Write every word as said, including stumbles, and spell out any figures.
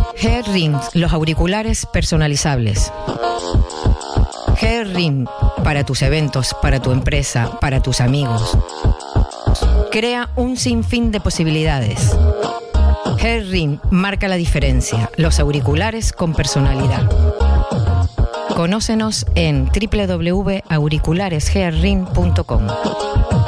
G-Rings, los auriculares personalizables. G-Ring, para tus eventos, para tu empresa, para tus amigos. Crea un sinfín de posibilidades. G-Ring marca la diferencia. Los auriculares con personalidad. Conócenos en doble u doble u doble u punto auriculares g ring punto com.